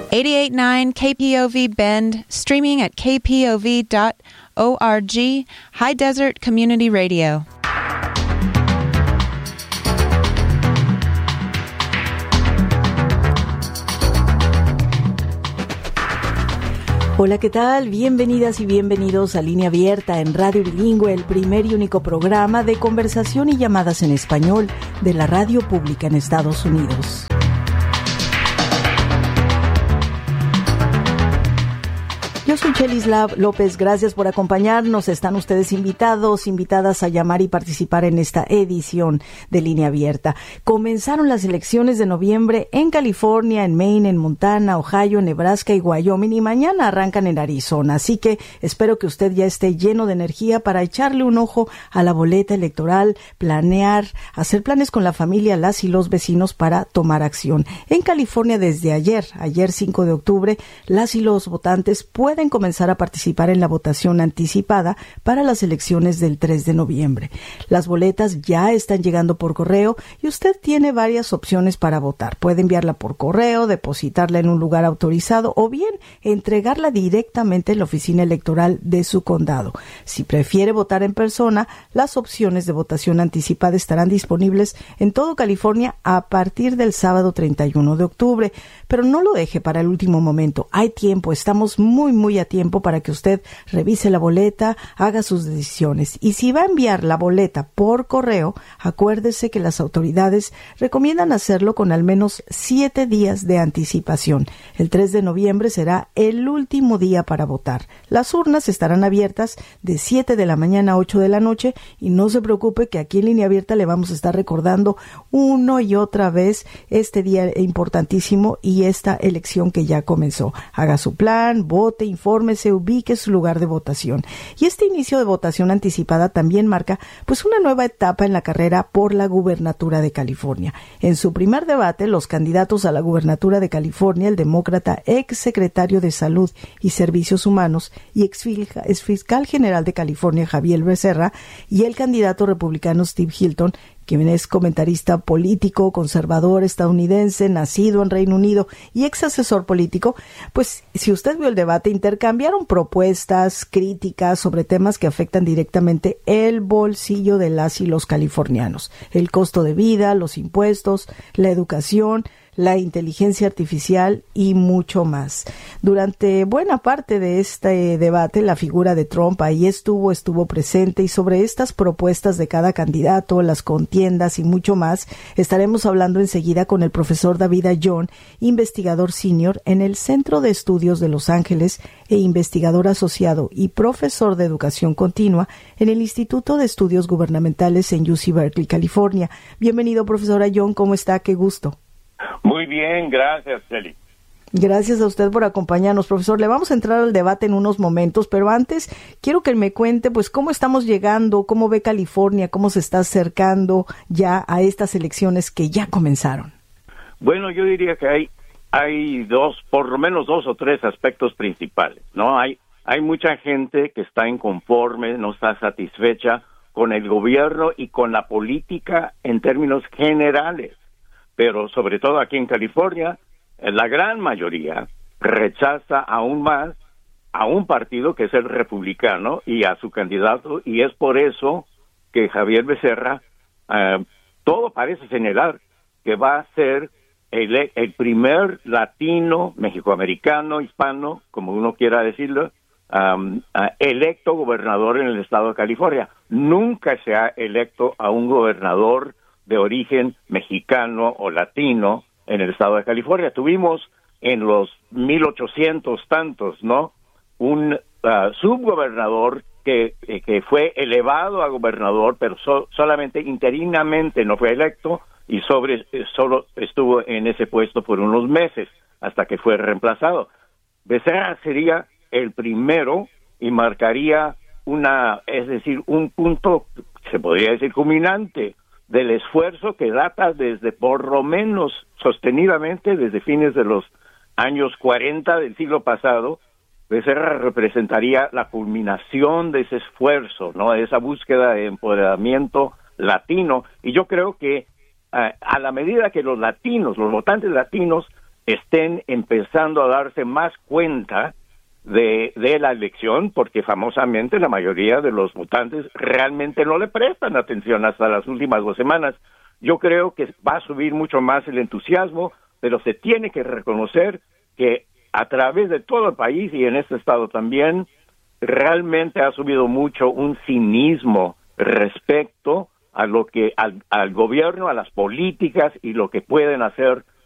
88.9 KPOV Bend, streaming at kpov.org, High Desert Community Radio. Hola, ¿qué tal? Bienvenidas y bienvenidos a Línea Abierta en Radio Bilingüe, el primer y único programa de conversación y llamadas en español de la radio pública en Estados Unidos. Yo soy Chelis López, gracias por acompañarnos. Están ustedes invitadas a llamar y participar en esta edición de Línea Abierta. Comenzaron las elecciones de noviembre en California, en Maine, en Montana, Ohio, Nebraska y Wyoming, y mañana arrancan en Arizona. Así que espero que usted ya esté lleno de energía para echarle un ojo a la boleta electoral, planear, hacer planes con la familia, las y los vecinos para tomar acción. En California desde ayer 5 de octubre, las y los votantes pueden comenzar a participar en la votación anticipada para las elecciones del 3 de noviembre. Las boletas ya están llegando por correo y usted tiene varias opciones para votar. Puede enviarla por correo, depositarla en un lugar autorizado o bien entregarla directamente en la oficina electoral de su condado. Si prefiere votar en persona, las opciones de votación anticipada estarán disponibles en todo California a partir del sábado 31 de octubre. Pero no lo deje para el último momento. Hay tiempo, estamos muy a tiempo para que usted revise la boleta, haga sus decisiones. Y si va a enviar la boleta por correo, acuérdese que las autoridades recomiendan hacerlo con al menos 7 días de anticipación. El 3 de noviembre será el último día para votar. Las urnas estarán abiertas de 7 de la mañana a 8 de la noche y no se preocupe que aquí en Línea Abierta le vamos a estar recordando una y otra vez este día importantísimo y esta elección que ya comenzó. Haga su plan, vote, infórmese, ubique su lugar de votación. Y este inicio de votación anticipada también marca pues una nueva etapa en la carrera por la gubernatura de California. En su primer debate, los candidatos a la gubernatura de California, el demócrata ex secretario de Salud y Servicios Humanos y ex fiscal general de California, Xavier Becerra, y el candidato republicano Steve Hilton, quien es comentarista político, conservador estadounidense, nacido en Reino Unido y ex asesor político, pues si usted vio el debate, intercambiaron propuestas, críticas sobre temas que afectan directamente el bolsillo de las y los californianos. El costo de vida, los impuestos, la educación, la inteligencia artificial y mucho más. Durante buena parte de este debate, la figura de Trump ahí estuvo presente, y sobre estas propuestas de cada candidato, las contiendas y mucho más, estaremos hablando enseguida con el profesor David Ayllón, investigador senior en el Centro de Estudios de Los Ángeles e investigador asociado y profesor de educación continua en el Instituto de Estudios Gubernamentales en UC Berkeley, California. Bienvenido, profesor Ayllón, ¿cómo está? Qué gusto. Muy bien, gracias, Celi. Gracias a usted por acompañarnos, profesor. Le vamos a entrar al debate en unos momentos, pero antes quiero que me cuente pues cómo estamos llegando, cómo ve California, cómo se está acercando ya a estas elecciones que ya comenzaron. Bueno, yo diría que hay por lo menos dos o tres aspectos principales, ¿no? Hay mucha gente que está inconforme, no está satisfecha con el gobierno y con la política en términos generales. Pero sobre todo aquí en California, la gran mayoría rechaza aún más a un partido que es el republicano y a su candidato, y es por eso que Xavier Becerra, todo parece señalar que va a ser el primer latino, mexicoamericano, hispano, como uno quiera decirlo, electo gobernador en el estado de California. Nunca se ha electo a un gobernador de origen mexicano o latino en el estado de California. Tuvimos en los 1800 tantos, ¿no? Un subgobernador que fue elevado a gobernador, pero solamente interinamente no fue electo y solo estuvo en ese puesto por unos meses hasta que fue reemplazado. Becerra sería el primero y marcaría un punto, se podría decir, culminante del esfuerzo que data desde, por lo menos sostenidamente, desde fines de los años 40 del siglo pasado. Becerra representaría la culminación de ese esfuerzo, ¿no? De esa búsqueda de empoderamiento latino, y yo creo que a la medida que los votantes latinos estén empezando a darse más cuenta de la elección, porque famosamente la mayoría de los votantes realmente no le prestan atención hasta las últimas 2 semanas. Yo creo que va a subir mucho más el entusiasmo, pero se tiene que reconocer que a través de todo el país y en este estado también, realmente ha subido mucho un cinismo respecto a lo que al gobierno, a las políticas y lo que pueden hacer